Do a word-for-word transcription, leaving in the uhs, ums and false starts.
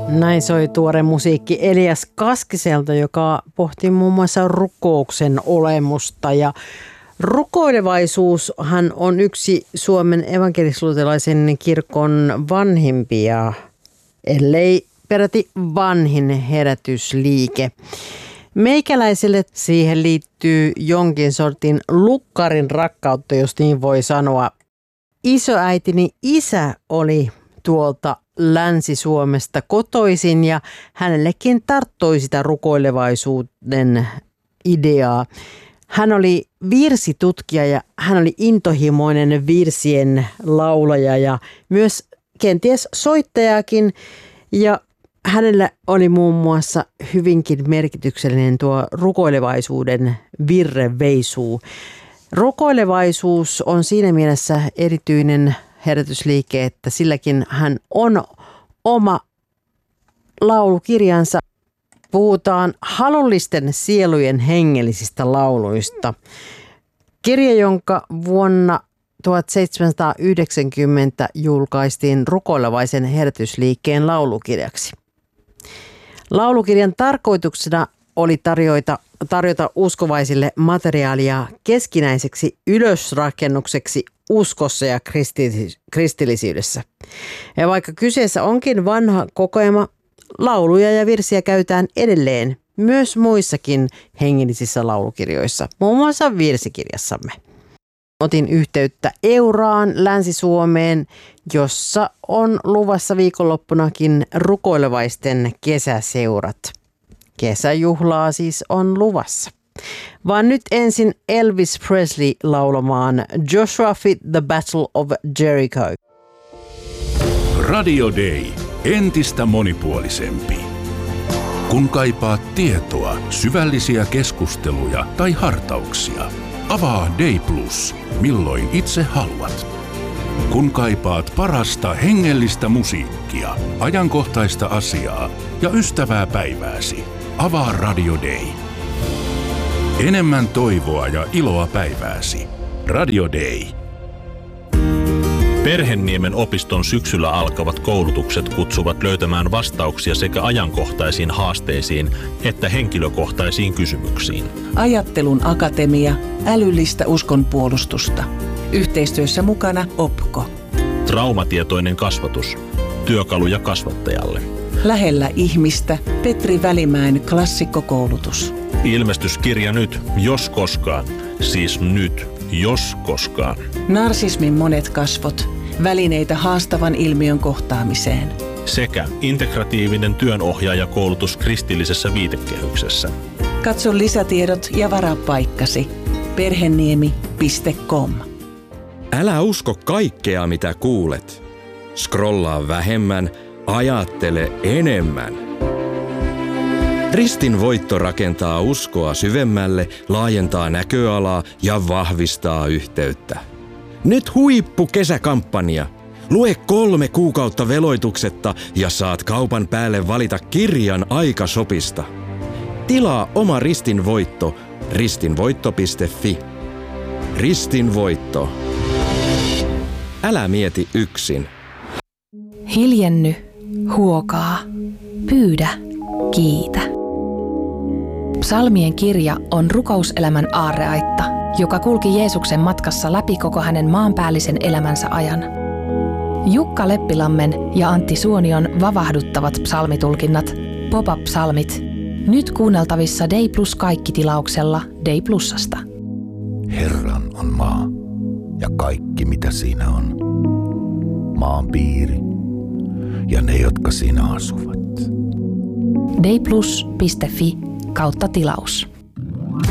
Näin soi tuore musiikki Elias Kaskiselta, joka pohti muun muassa rukouksen olemusta. Ja rukoilevaisuushan on yksi Suomen evankelis-luterilaisen kirkon vanhimpia, ellei peräti vanhin herätysliike. Meikäläiselle siihen liittyy jonkin sortin lukkarin rakkautta, jos niin voi sanoa. Isoäitini isä oli tuolta Länsi-Suomesta kotoisin ja hänellekin tarttui sitä rukoilevaisuuden ideaa. Hän oli virsitutkija ja hän oli intohimoinen virsien laulaja ja myös kenties soittajakin. Ja hänellä oli muun muassa hyvinkin merkityksellinen tuo rukoilevaisuuden virreveisuu. Rukoilevaisuus on siinä mielessä erityinen herätysliike, että silläkin hän on oma laulukirjansa. Puhutaan halullisten sielujen hengellisistä lauluista. Kirja, jonka vuonna tuhatseitsemänsataayhdeksänkymmentä julkaistiin rukoilevaisen herätysliikkeen laulukirjaksi. Laulukirjan tarkoituksena oli tarjota, tarjota uskovaisille materiaalia keskinäiseksi ylösrakennukseksi uskossa ja kristillisyydessä. Ja vaikka kyseessä onkin vanha kokoelma, lauluja ja virsiä käytetään edelleen myös muissakin hengellisissä laulukirjoissa, muun muassa virsikirjassamme. Otin yhteyttä Euraan Länsi-Suomeen, jossa on luvassa viikonloppunakin rukoilevaisten kesäseurat. Kesäjuhlaa siis on luvassa. Vaan nyt ensin Elvis Presley laulamaan Joshua Fit the Battle of Jericho. Radio Day. Entistä monipuolisempi. Kun kaipaat tietoa, syvällisiä keskusteluja tai hartauksia, avaa Day Plus, milloin itse haluat. Kun kaipaat parasta hengellistä musiikkia, ajankohtaista asiaa ja ystävää päivääsi, avaa Radio Day. Enemmän toivoa ja iloa päivääsi. Radio Day. Perhenniemen opiston syksyllä alkavat koulutukset kutsuvat löytämään vastauksia sekä ajankohtaisiin haasteisiin että henkilökohtaisiin kysymyksiin. Ajattelun akatemia, älyllistä uskonpuolustusta. Yhteistyössä mukana Opko. Traumatietoinen kasvatus. Työkaluja kasvattajalle. Lähellä ihmistä Petri Välimäen klassikkokoulutus. Ilmestyskirja nyt, jos koskaan. Siis nyt, jos koskaan. Narsismin monet kasvot. Välineitä haastavan ilmiön kohtaamiseen. Sekä integratiivinen työnohjaajakoulutus kristillisessä viitekehyksessä. Katso lisätiedot ja varaa paikkasi. perheniemi piste com. Älä usko kaikkea, mitä kuulet. Scrollaa vähemmän, ajattele enemmän. Ristin voitto rakentaa uskoa syvemmälle, laajentaa näköalaa ja vahvistaa yhteyttä. Nyt huippukesäkampanja. Lue kolme kuukautta veloituksetta ja saat kaupan päälle valita kirjan aikasopista. Tilaa oma Ristin voitto ristinvoitto piste fi. Ristin voitto. Älä mieti yksin. Hiljenny, huokaa, pyydä, kiitä. Psalmien kirja on rukouselämän aarreaitta, joka kulki Jeesuksen matkassa läpi koko hänen maanpäällisen elämänsä ajan. Jukka Leppilammen ja Antti Suonion vavahduttavat psalmitulkinnat, Pop-up-psalmit, nyt kuunneltavissa Day Plus kaikki-tilauksella Day Plusasta. Herran on maa ja kaikki mitä siinä on, maan piiri ja ne, jotka siinä asuvat. dayplus piste fi kautta tilaus.